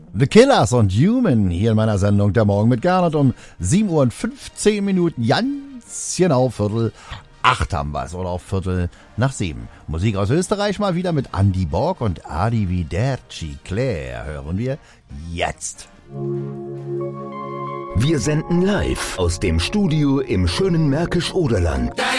The Killers und Human hier in meiner Sendung Der Morgen mit Gernot um 7:15 Uhr, ganz genau 7:45 haben wir es, oder auch 7:15. Musik aus Österreich mal wieder mit Andy Borg und Arrivederci Claire hören wir jetzt. Wir senden live aus dem Studio im schönen Märkisch-Oderland.